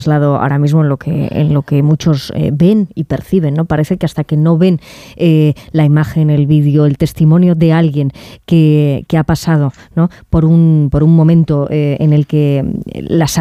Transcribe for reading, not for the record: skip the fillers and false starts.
ahora mismo en lo que muchos ven y perciben, ¿no? Parece que hasta que no ven la imagen, el vídeo, el testimonio de alguien que ha pasado, ¿no? por un momento en el que la